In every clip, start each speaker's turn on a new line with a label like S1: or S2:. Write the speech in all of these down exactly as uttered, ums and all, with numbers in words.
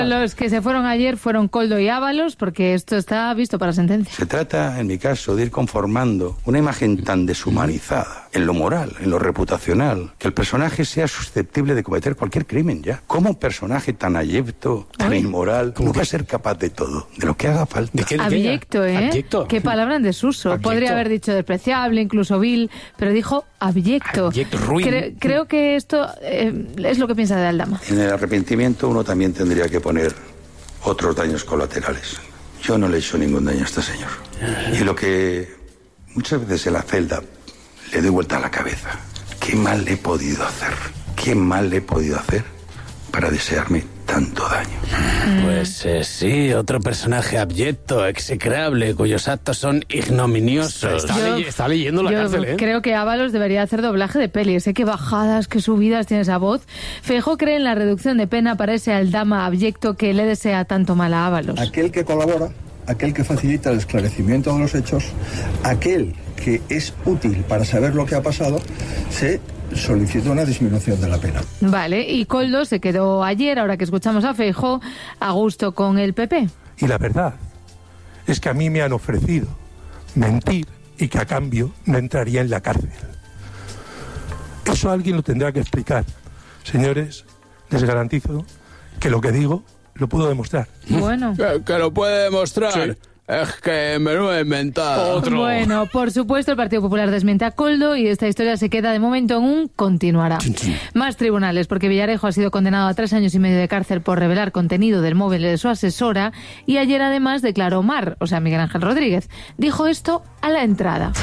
S1: Los que se fueron ayer fueron Koldo y Ábalos, porque esto está visto para sentencia.
S2: Se trata, en mi caso, de ir conformando una imagen tan deshumanizada en lo moral, en lo reputacional, que el personaje sea susceptible de cometer cualquier crimen ya. ¿Cómo un personaje tan abyecto, tan inmoral, no va a ser capaz de todo, de lo que haga falta?
S3: ¿De qué, de
S1: Abyecto, ¿eh?
S3: Abyecto.
S1: Qué palabra en desuso.
S3: Abyecto.
S1: Podría haber dicho despreciable, incluso vil, pero dijo abyecto.
S3: Abyecto, ruin.
S1: Cre- creo que esto eh, es lo que piensa de Aldama.
S2: En el arrepentimiento uno también tendría que poner otros daños colaterales. Yo no le he hecho ningún daño a este señor. Y lo que muchas veces en la celda le doy vuelta a la cabeza. ¿Qué mal le he podido hacer? ¿Qué mal le he podido hacer para desearme tanto daño?
S3: Pues eh, sí, otro personaje abyecto, execrable, cuyos actos son ignominiosos. Está,
S1: Yo-
S3: ley- está leyendo la
S1: Yo
S3: cárcel, ¿eh?
S1: creo que Ábalos debería hacer doblaje de peli. Sé qué bajadas, qué subidas tiene esa voz. Feijóo cree en la reducción de pena para ese Aldama abyecto que le desea tanto mal a Ábalos.
S4: Aquel que colabora, aquel que facilita el esclarecimiento de los hechos, aquel que es útil para saber lo que ha pasado, se solicita una disminución de la pena.
S1: Vale, y Koldo se quedó ayer, ahora que escuchamos a Feijóo, a gusto con el P P.
S5: Y la verdad es que a mí me han ofrecido mentir y que a cambio no entraría en la cárcel. Eso alguien lo tendrá que explicar. Señores, les garantizo que lo que digo lo puedo demostrar.
S1: Bueno.
S3: Que, que lo puede demostrar.
S5: Sí.
S3: Es que menudo inventado.
S1: Bueno, por supuesto, el Partido Popular desmiente a Koldo y esta historia se queda de momento en un continuará. Más tribunales, porque Villarejo ha sido condenado a tres años y medio de cárcel por revelar contenido del móvil de su asesora y ayer además declaró Mar, o sea, Miguel Ángel Rodríguez. Dijo esto a la entrada.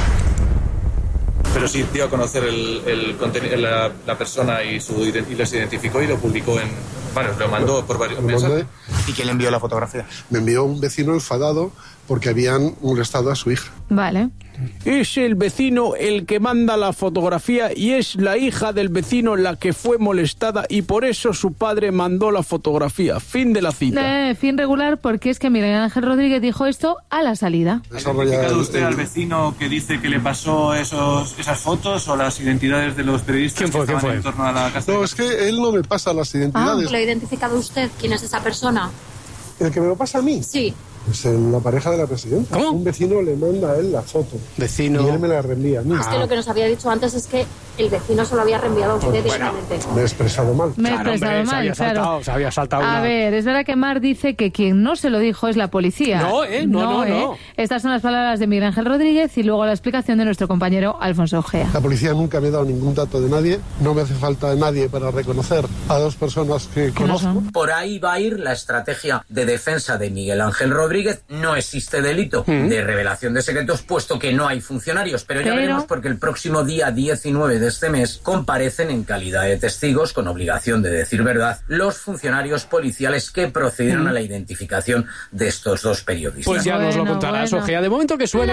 S6: Pero sí dio a conocer el, el conteni- la, la persona y, su, y los identificó y lo publicó en... Bueno, lo mandó por varios mensajes.
S7: ¿Y quién le envió la fotografía?
S8: Me envió un vecino enfadado porque habían molestado a su hija.
S1: Vale.
S3: Es el vecino el que manda la fotografía y es la hija del vecino la que fue molestada y por eso su padre mandó la fotografía. Fin de la cita.
S1: Eh, fin regular porque es que Miguel Ángel Rodríguez dijo esto a la salida.
S6: ¿Ha identificado usted al vecino que dice que le pasó esos, esas fotos o las identidades de los periodistas
S3: ¿Quién fue?
S6: que estaban
S3: ¿Quién
S6: en
S3: fue?
S6: torno a la casa?
S8: No, es que él no me pasa las identidades.
S9: ¿Lo ha identificado usted? ¿Quién es esa persona?
S8: ¿El que me lo pasa a mí?
S9: Sí.
S8: Pues en la pareja de la presidenta.
S3: ¿Cómo?
S8: Un vecino le manda a él la foto.
S3: Vecino.
S8: Y él me la reenvía a mí.
S9: Es que lo que nos había dicho antes es que el vecino se lo había reenviado a usted directamente.
S8: Me he expresado mal.
S1: Me he
S3: Claro,
S1: expresado
S3: hombre, se
S1: mal,
S3: había
S1: claro.
S3: saltado, se había saltado
S1: A
S3: una-
S1: ver, es verdad que Mar dice que quien no se lo dijo es la policía.
S3: No, ¿eh? No, no,
S1: ¿eh?
S3: no.
S1: Estas son las palabras de Miguel Ángel Rodríguez y luego la explicación de nuestro compañero Alfonso Ojea.
S8: La policía nunca me ha dado ningún dato de nadie. No me hace falta nadie para reconocer a dos personas que
S1: Que no
S8: conozco.
S1: son.
S10: Por ahí va a ir la estrategia de defensa de Miguel Ángel Rodríguez. No existe delito de revelación de secretos, puesto que no hay funcionarios. Pero ya
S1: Pero-
S10: veremos, porque el próximo día diecinueve de este mes comparecen en calidad de testigos, con obligación de decir verdad, los funcionarios policiales que procedieron a la identificación de estos dos periodistas.
S3: Pues ya nos lo
S1: Bueno,
S3: contarás,
S1: bueno.
S3: Ojea. De momento que suene...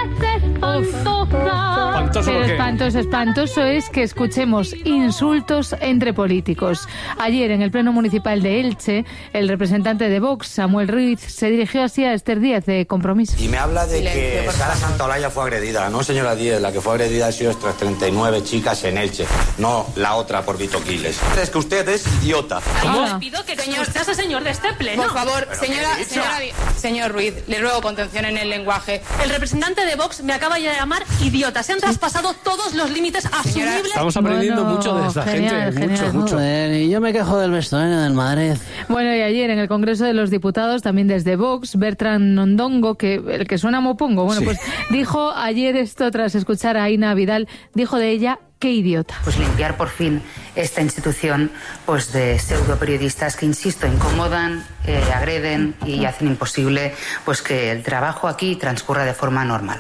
S3: ¿Espantoso
S1: Pero
S3: por qué?
S1: espantoso, espantoso es que escuchemos insultos entre políticos. Ayer, en el Pleno Municipal de Elche, el representante de Vox, Samuel Ruiz, se dirigió así a Esther Díez de Compromiso.
S11: Y me habla de
S9: Silencio,
S11: que
S9: por
S11: Sara
S9: favor.
S11: Santaolalla fue agredida, no señora Díez, la que fue agredida ha sido estas treinta y nueve chicas en Elche, no la otra por Vito Quiles. Es que usted es idiota.
S1: ¿Cómo?
S12: Le pido que señor, seas el señor de este pleno.
S13: Por favor, señora, señora, señor Ruiz, le ruego contención en el lenguaje.
S12: El representante de Vox me acaba de llamar idiota. Se han traspasado todos los límites asumibles.
S3: Estamos aprendiendo
S1: Bueno,
S3: mucho de esta
S1: genial,
S3: gente.
S1: genial.
S3: Mucho, mucho.
S14: Y yo me quejo del vestuario del Madrid.
S1: Bueno, y ayer en el Congreso de los Diputados, también desde Vox, Bertrand Nondongo, que el que suena mopongo, bueno,
S3: Sí.
S1: pues dijo ayer esto tras escuchar a Aina Vidal, dijo de ella, qué idiota.
S13: Pues limpiar por fin esta institución pues de pseudo periodistas que, insisto, incomodan, eh, agreden y hacen imposible pues que el trabajo aquí transcurra de forma normal.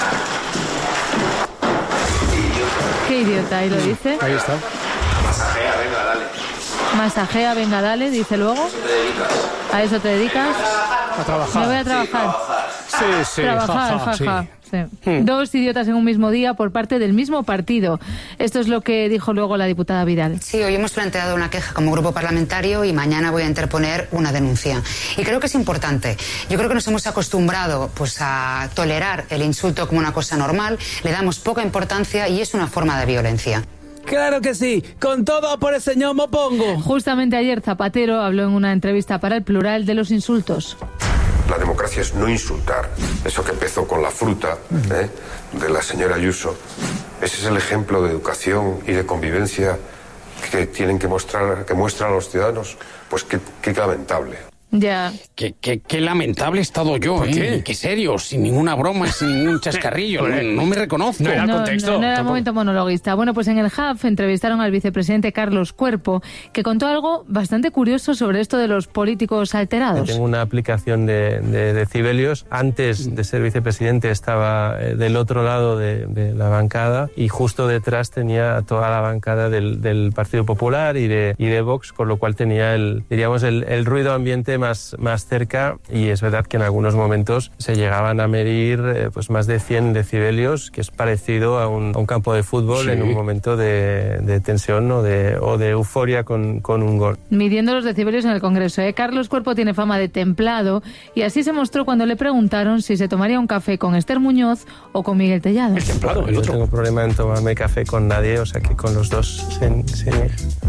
S1: Qué idiota, y lo dice.
S3: Ahí está.
S7: Masajea, venga, dale.
S1: Masajea, venga, dale, dice luego.
S7: ¿Te dedicas?
S1: ¿A eso te dedicas?
S3: A trabajar.
S1: Me voy a trabajar.
S3: Sí, sí,
S1: Trabajar,
S3: jaja, sí.
S1: jaja. Sí. Dos idiotas en un mismo día por parte del mismo partido. Esto es lo que dijo luego la diputada Vidal.
S13: Sí, hoy hemos planteado una queja como grupo parlamentario y mañana voy a interponer una denuncia. Y creo que es importante. Yo creo que nos hemos acostumbrado pues a tolerar el insulto como una cosa normal, le damos poca importancia y es una forma de violencia.
S3: Claro que sí, con todo por el señor Mopongo.
S1: Justamente ayer Zapatero habló en una entrevista para El Plural de los insultos.
S15: La democracia es no insultar. Eso que empezó con la fruta, ¿eh?, de la señora Ayuso. Ese es el ejemplo de educación y de convivencia que tienen que mostrar, que muestran a los ciudadanos. Pues qué, qué lamentable.
S1: Ya.
S16: Qué, qué, qué lamentable he estado yo,
S3: ¿Por
S16: ¿eh?
S3: qué?
S16: Qué serio, sin ninguna broma, sin ningún chascarrillo. no, no me reconozco.
S1: No, no, no era momento monologuista. Bueno, pues en el H A F entrevistaron al vicepresidente Carlos Cuerpo, que contó algo bastante curioso sobre esto de los políticos alterados.
S17: Tengo una aplicación de, de decibelios. Antes de ser vicepresidente estaba del otro lado de, de la bancada y justo detrás tenía toda la bancada del, del Partido Popular y de, y de Vox, con lo cual tenía el, diríamos, el, el ruido ambiente más, más cerca, y es verdad que en algunos momentos se llegaban a medir eh, pues más de cien decibelios, que es parecido a un, a un campo de fútbol, sí, en un momento de, de tensión o de, o de euforia con, con un gol.
S1: Midiendo los decibelios en el Congreso, ¿eh? Carlos Cuerpo tiene fama de templado y así se mostró cuando le preguntaron si se tomaría un café con Esther Muñoz o con Miguel Tellado.
S17: Es templado, el otro. No tengo problema en tomarme café con nadie, o sea que con los dos sin, sin ir.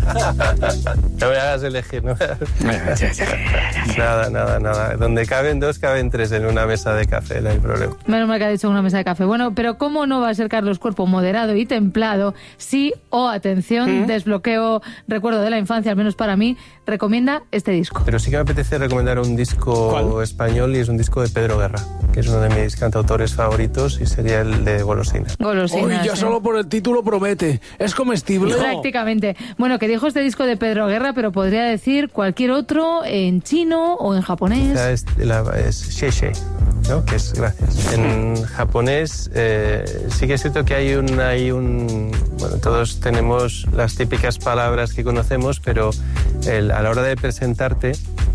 S17: No me hagas elegir, ¿no? Nada, nada, nada. Donde caben dos, caben tres en una mesa de café, no hay problema.
S1: Menos mal que ha dicho una mesa de café. Bueno, pero ¿cómo no va a ser Carlos Cuerpo moderado y templado si, oh, atención, ¿Mm? desbloqueo, recuerdo de la infancia, al menos para mí, recomienda este disco?
S17: Pero sí que me apetece recomendar un disco ¿Cuál? español, y es un disco de Pedro Guerra, que es uno de mis cantautores favoritos, y sería el de Golosinas.
S1: Golosinas.
S3: Uy, ya
S1: ¿eh?
S3: Solo por el título promete. ¿Es comestible?
S1: Prácticamente. Bueno, que dijo este disco de Pedro Guerra, pero podría decir cualquier otro en chino o en japonés.
S17: O sea, es, la, es Sheshe, ¿no? Que es gracias. En japonés eh, sí que es cierto que hay un, hay un... Bueno, todos tenemos las típicas palabras que conocemos, pero el, a la hora de presentarte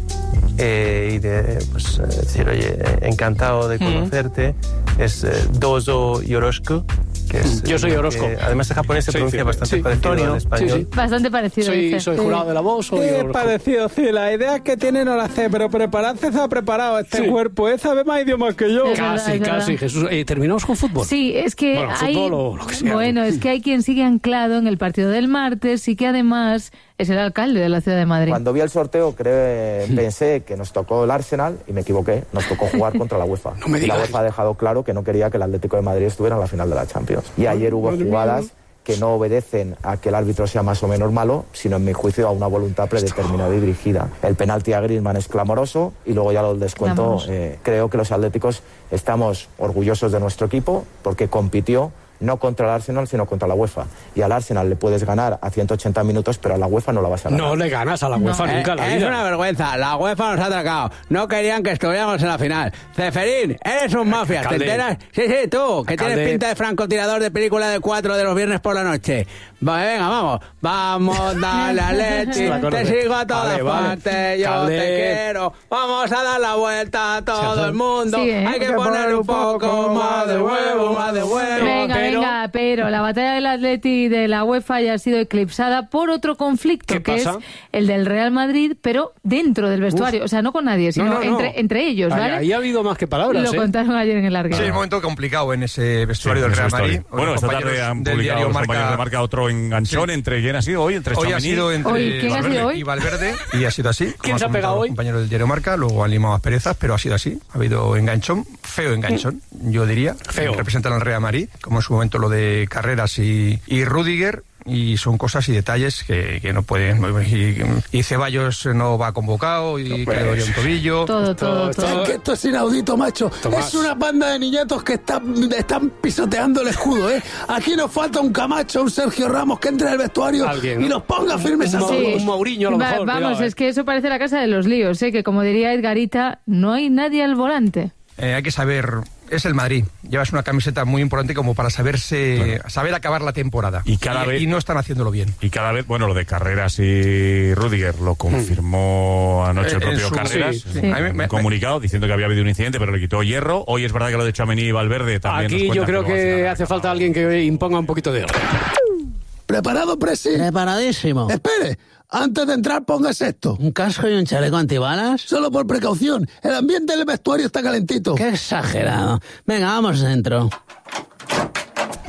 S17: eh, y de pues, decir, oye, encantado de conocerte, mm. es eh, dozo yoroshiku. Que es,
S16: Yo soy Orozco.
S17: Además en japonés se pronuncia sí, bastante sí, parecido Antonio, al español.
S1: Sí, sí. Bastante parecido.
S16: Soy, soy jurado de la voz.
S3: Sí, es parecido, sí. La idea que tiene no la sé, pero prepararse se ha preparado este sí. cuerpo. ¿eh? Sabe más idiomas que yo.
S16: Es casi, verdad, casi. Jesús, eh, ¿terminamos con fútbol?
S1: Sí, es que
S16: bueno,
S1: hay...
S16: fútbol o lo que sea.
S1: Bueno, es que hay quien sigue anclado en el partido del martes y que además es el alcalde de la ciudad de Madrid.
S18: Cuando vi el sorteo creo, pensé que nos tocó el Arsenal y me equivoqué. Nos tocó jugar contra la UEFA.
S16: No me
S18: y la UEFA ha dejado claro que no quería que el Atlético de Madrid estuviera en la final de la Champions. Y ayer hubo jugadas que no obedecen a que el árbitro sea más o menos malo, sino en mi juicio a una voluntad predeterminada y dirigida. El penalti a Griezmann es clamoroso y luego ya lo del descuento. Eh, creo que los atléticos estamos orgullosos de nuestro equipo porque compitió no contra el Arsenal, sino contra la UEFA. Y al Arsenal le puedes ganar a ciento ochenta minutos, pero a la UEFA no la vas a ganar.
S16: No le ganas a la UEFA no. nunca.
S3: Eh,
S16: la
S3: es
S16: vida.
S3: una vergüenza. La UEFA nos ha atracado. No querían que estuviéramos en la final. Ceferín, eres un mafia. ¿Te enteras? Sí, sí, tú, que Alcalde. Tienes pinta de francotirador de película de cuatro de los viernes por la noche. Venga, vamos. Vamos, dale a leche. Te sigo a todas vale, partes. Vale. Yo Calde. te quiero. Vamos a dar la vuelta a todo el mundo. Sí, ¿eh? Hay que poner un poco más de huevo, más de huevo.
S1: Venga,
S3: pero...
S1: venga, pero la batalla del Atleti y de la UEFA ya ha sido eclipsada por otro conflicto, que pasa? es el del Real Madrid, pero dentro del vestuario. Uf. O sea, no con nadie, sino no, no, no. Entre, entre ellos, ¿vale?
S16: Ahí ha habido más que palabras,
S1: Lo
S16: ¿eh?
S1: contaron ayer en el Larguero.
S19: Sí, es un momento complicado en ese vestuario sí, del Real Madrid.
S20: Bueno, esta tarde han publicado los compañeros de Marca otro enganchón. Sí. ¿Entre quién ha sido hoy? Entre
S19: hoy
S20: Tchouaméni.
S19: ha sido entre
S1: hoy, ¿quién
S19: Valverde
S1: ha sido hoy?
S19: y Valverde, y ha sido así.
S16: ¿Quién se ha pegado hoy?
S19: Compañero del diario Marca, luego han limado asperezas, pero ha sido así. Ha habido enganchón, feo enganchón, yo diría.
S16: Feo.
S19: Representan al Real Madrid, como en su momento lo de Carreras y, y Rüdiger. Y son cosas y detalles que, que no pueden. Y, y Ceballos no va convocado y no, pues, que le doy un tobillo.
S1: Todo, todo, todo.
S3: todo. Es que esto es inaudito, macho. Tomás. Es una banda de niñatos que están, están pisoteando el escudo, ¿eh? Aquí nos falta un Camacho, un Sergio Ramos que entre al vestuario ¿Alguien? y nos ponga firmes a todos.
S16: Sí. Un Mourinho a lo mejor.
S1: Va, vamos,
S16: cuidado, ¿eh?
S1: Es que eso parece la casa de los líos, ¿eh? Que como diría Edgarita, no hay nadie al volante.
S19: Eh, hay que saber, es el Madrid. Llevas una camiseta muy importante como para saberse, claro. saber acabar la temporada.
S20: Y cada
S19: y,
S20: vez
S19: y no están haciéndolo bien.
S20: Y cada vez, bueno, lo de Carreras y Rüdiger lo confirmó mm. anoche el propio su, Carreras, sí, sí. en un me, comunicado me, diciendo que había habido un incidente, pero le quitó hierro. Hoy es verdad que lo de Tchouaméni y Valverde también.
S16: Aquí yo creo que, que hace falta alguien que imponga un poquito de orden.
S3: ¿Preparado, Presi?
S14: Preparadísimo.
S3: Espere. Antes de entrar, póngase esto.
S14: ¿Un casco y un chaleco antibalas?
S3: Solo por precaución. El ambiente del vestuario está calentito.
S14: Qué exagerado. Venga, vamos dentro.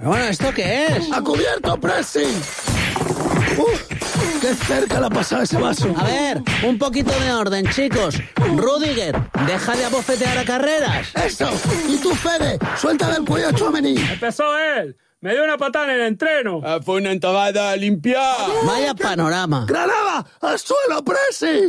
S14: Bueno, ¿esto qué es?
S21: ¡A cubierto, Presi! ¡Uf! ¡Qué cerca le ha pasado ese vaso!
S14: A ver, un poquito de orden, chicos. Rudiger, deja de abofetear a Carreras.
S21: ¡Eso! Y tú, Fede, suelta del cuello a Tchouaméni.
S22: Empezó él. Me dio una patada en el entreno.
S21: Ah, fue una entabada limpiar.
S14: Vaya panorama.
S21: ¡Granada! ¡Al suelo, Presi!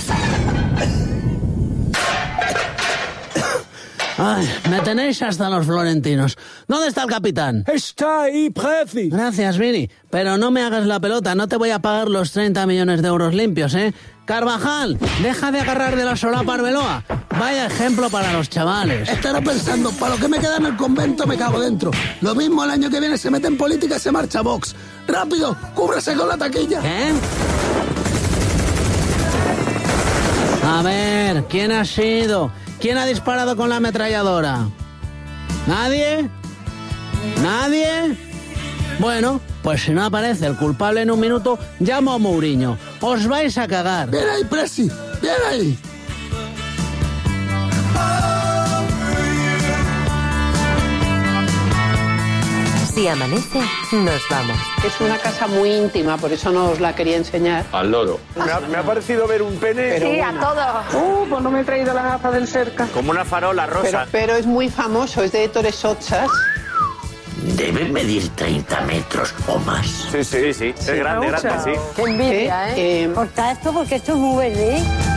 S14: Ay, me tenéis hasta los florentinos. ¿Dónde está el capitán?
S21: Está ahí, Presi.
S14: Gracias, Vini. Pero no me hagas la pelota, no te voy a pagar los treinta millones de euros limpios, ¿eh? Carvajal, deja de agarrar de la solapa a Arbeloa. Vaya ejemplo para los chavales.
S21: Estará pensando, para lo que me queda en el convento me cago dentro. Lo mismo el año que viene se mete en política y se marcha a Vox. ¡Rápido! ¡Cúbrase con la taquilla!
S14: ¿Qué? A ver, ¿quién ha sido? ¿Quién ha disparado con la ametralladora? ¿Nadie? ¿Nadie? Bueno, pues si no aparece el culpable en un minuto, llamo a Mourinho. Os vais a cagar.
S21: ¡Bien ahí, Presi! ¡Bien ahí!
S23: Si amanece, nos vamos.
S24: Es una casa muy íntima, por eso no os la quería enseñar.
S15: Al loro.
S21: Me ha, me ha parecido ver un pene.
S24: Pero
S23: sí,
S24: bueno.
S23: a todo.
S24: Uh, pues no me he traído la gafa del cerca.
S11: Como una farola rosa.
S24: Pero, pero es muy famoso, es de Ettore Sottsass.
S25: Debe medir treinta metros o más.
S11: Sí, sí, sí. Es grande, grande, sí.
S23: Qué envidia, ¿eh?
S24: eh
S23: Corta esto porque esto es muy verde, ¿eh?